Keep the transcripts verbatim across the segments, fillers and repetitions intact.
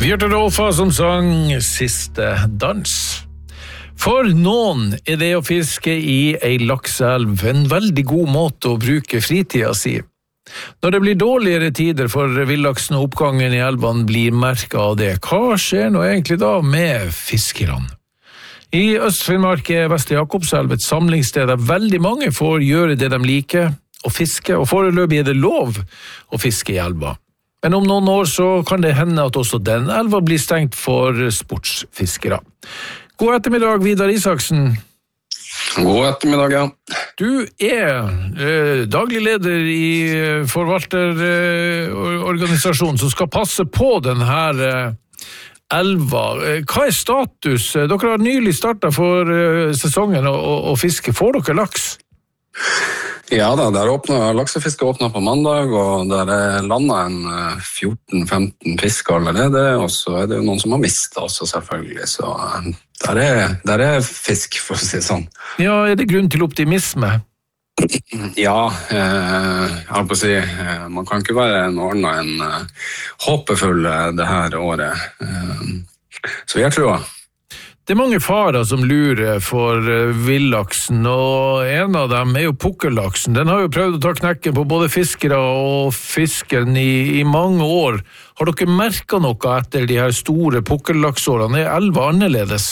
Bjørte Rolfa som sang Siste dans. For noen er det å fiske i ei lakseelv en veldig god måte å bruke fritida si. Når det blir dårligere tider for villaksen og oppgangen i elvene blir merket av det, hva skjer nå egentlig da med fiskerne? I Øst-Finnmark er Vestre Jakobselv et samlingssted der veldig mange får gjøre det de liker, å fiske, og foreløpig er det lov å fiske i elva. Men om noen år så kan det hende at også den elva blir stengt for sportsfiskere. God ettermiddag, Vidar Isaksen. God ettermiddag, ja. Du er eh, daglig leder i forvalterorganisasjonen eh, som skal passe på denne eh, elva. Hva er status? Dere har nylig startet for eh, sesongen å, å, å fiske. Får dere laks? Ja da, der åpnet, laksefiske åpnet på mandag, og der er landet en fjorten femten fisk allerede, og så er det jo noen som har mistet også selvfølgelig, så der er, der er fisk, for å si det sånn. Ja, er det grunn til optimisme? Ja, eh, jeg har på å si, eh, man kan ikke være en ordnet en eh, håpefull det her året, eh, så jeg tror jeg. Det er mange farer som lurer for villaksen, og en av dem er jo pukkellaksen. Den har jo prøvd å ta knekken på både fiskere og fisken i, i mange år. Har dere merket noe etter de her store pukkellaksårene? Er elva annerledes?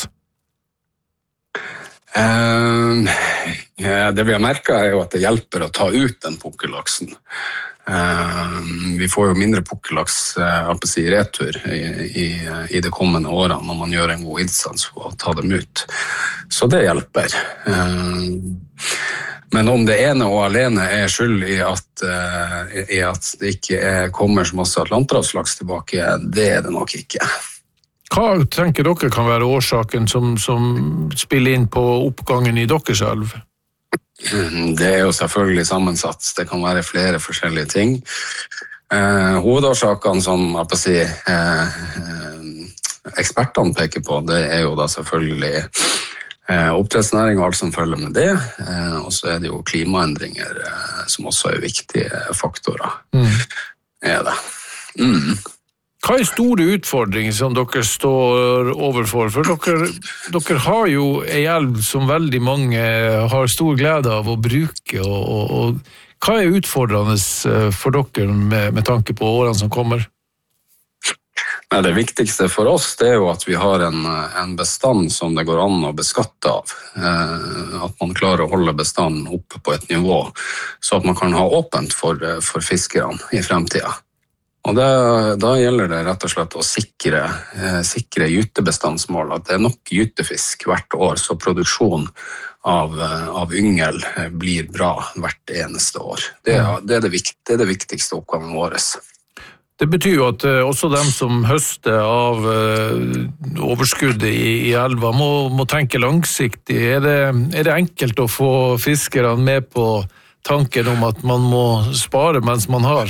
Uh, ja, det vi har merket er jo at det hjelper å ta ut den pukkellaksen. Uh, vi får jo mindre pukkellaks uh, si, retur i, i, i de kommende årene når man gjør en god innsats for å ta dem ut. Så det hjelper. Uh, men om det ene og alene er skyld i at, uh, i at det ikke er, kommer så masse atlanterhavslaks tilbake, det er det nok ikke. Hva tenker dere kan være årsaken som, som spiller inn på oppgangen i deres elv? Det er jo selvfølgelig sammensatt. Det kan være flere forskjellige ting. Eh, hovedårsakene som jeg på å si, eh, ekspertene peker på, det er jo da selvfølgelig eh, oppdrettsnæring og alt som følger med det. Eh, og så er det jo klimaendringer eh, som også er viktige faktorer. Mm. Er det. Mm. Hva er store utfordringer som dere står overfor? For dere, dere har jo en elv som veldig mange har stor glede av å bruke, og, og, og hva er utfordrende for dere med, med tanke på årene som kommer? Nei, det viktigste for oss det er jo at vi har en, en bestand som det går an å beskatte av. Eh, at man klarer å holde bestanden oppe på et nivå, så at man kan ha åpent for, for fiskerne i fremtiden. Og det, da gjelder det rett og slett å sikre, eh, sikre gytebestandsmål, at det er nok gytefisk hvert år, så produksjon av, av yngel blir bra hvert eneste år. Det, det, er, det, vikt, det er det viktigste oppgaven vår. Det betyr jo at uh, også dem som høster av uh, overskuddet i, i elva må, må tenke langsiktig. Er det, er det enkelt å få fiskerne med på tanken om at man må spare mens man har?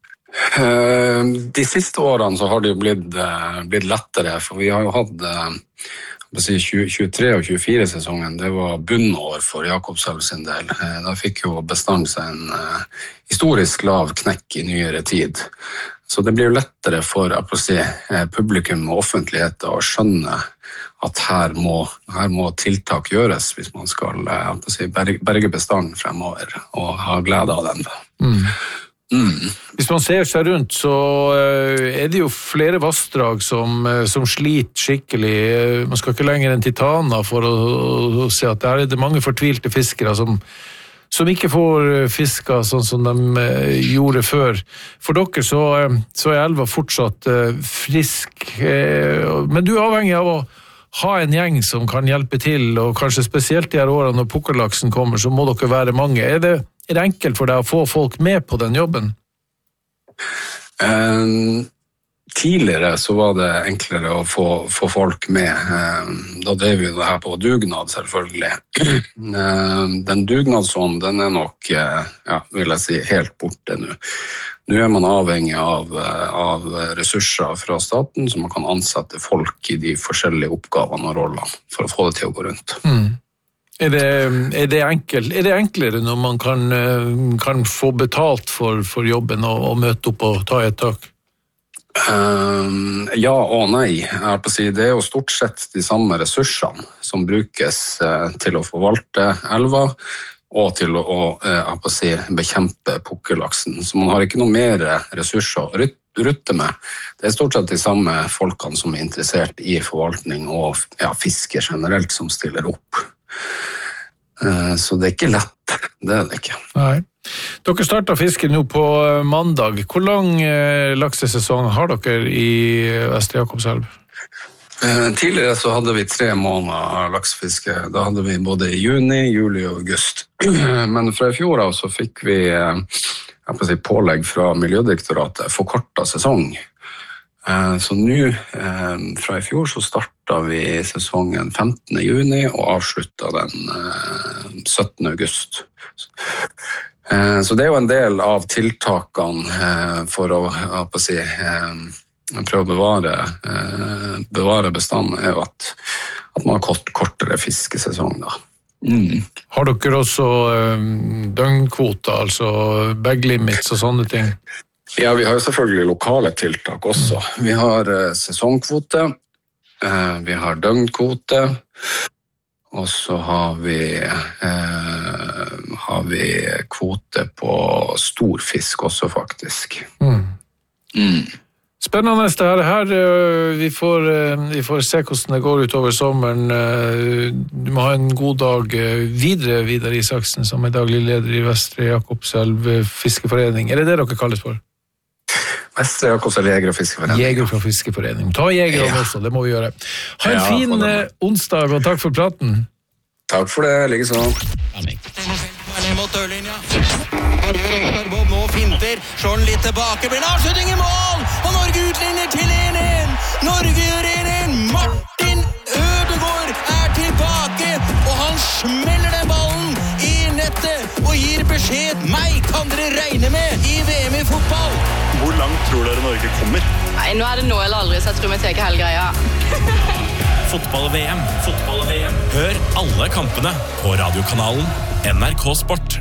De siste årene så har det jo blitt, blitt lettere, for vi har jo hatt tjue tjuetre og tjuefire sesongen, det var bunnår for Jakobselv sin del. Da fikk jo bestand seg en historisk lav knekk i nyere tid. Så det blir jo lettere for si, publikum og offentligheten å skjønne at her må, her må tiltak gjøres hvis man skal si, berge bestanden fremover og ha glede av den. Mm. Mm. Hvis man ser seg rundt, så er det jo flere vassdrag som, som sliter skikkelig. Man skal ikke lenger enn Titana for å, å se at der er det mange fortvilte fiskere som, som ikke får fisker sånn som de gjorde før. For dere så, så er elva fortsatt frisk, men du er avhengig av å ha en gjeng som kan hjelpe til, og kanskje spesielt i her årene når pukkellaksen kommer, så må dere være mange. Er det Er det enkelt for deg å få folk med på den jobben? Um, tidligere så var det enklere å få, få folk med. Um, da drev vi det her på dugnad, selvfølgelig. Um, den dugnadsånden, den er nok, uh, ja, vil jeg si, helt borte nå. Nå er man avhengig av, av ressurser fra staten, så man kan ansette folk i de forskjellige oppgavene og rollene for å få det til å gå rundt. Mm. Er det, er, det enkel, er det enklere når man kan, kan få betalt for, for jobben og, og møte opp og ta et tak? Uh, ja og nei. Jeg har på å si, det er jo stort sett de samme ressursene som brukes uh, til å forvalte elva og til å, uh, jeg har på å si, bekjempe pukkellaksen. Så man har ikke noe mer ressurser å rutte med. Det er stort sett de samme folkene som er interessert i forvaltning og ja, fiske generelt som stiller opp. Uh, så det er ikke lett. Det er det ikke. Nei. Dere startet fisken nå på mandag. Hvor lang eh, laksesesong har dere i Vestre Jakobselv? Eh, tidligere så hadde vi tre måneder laksefiske. Da hadde vi både i juni, juli og august. Men fra i fjor av så fikk vi eh, jeg må si, pålegg fra Miljødirektoratet forkortet sesong. Eh, så nå, eh, fra i fjor så startet vi sesongen femtende juni og avsluttet den eh, syttende august. Så det er jo en del av tiltakene for å, å si, prøve å bevare, bevare bestanden, er jo at, at man har kort, kortere fiskesesong. Da. Mm. Har dere også døgnkvoter, altså bag limits og sånne ting? Ja, vi har jo selvfølgelig lokale tiltak også. Vi har sesongkvote, vi har døgnkvote, og så har vi, eh, har vi kvote på stor fisk også, faktisk. Mm. Mm. Spennende det her. her vi, får, vi får se hvordan det går utover sommeren. Du må ha en god dag videre, Vidar Isaksen, som er daglig leder i Vestre Jakobselv Fiskeforening. Er det det dere kalles for? Vestre Jakobselv Jeger- og Fiskeforening. Jeger- og Fiskeforening. Ta jegerne ja. også, det må vi gjøre. Ha en ja, fin onsdag, og takk for praten. Takk for det, like sånn. Ned mot dørlinja. Bob nå finter, slår den litt tilbake, blir en avslutning i mål, og Norge utligner til en en. Norge gjør en en. Martin Ødegaard er tilbake, og han smeller den ballen i nettet og gir beskjed. Meg kan dere regne med i V M i fotball. Hvor langt tror dere Norge kommer? Nei, nå er det nå eller aldri, så jeg tror vi tar hele greia. Fotball-V M. Fotball-V M. Hør alle kampene på radiokanalen N R K Sport.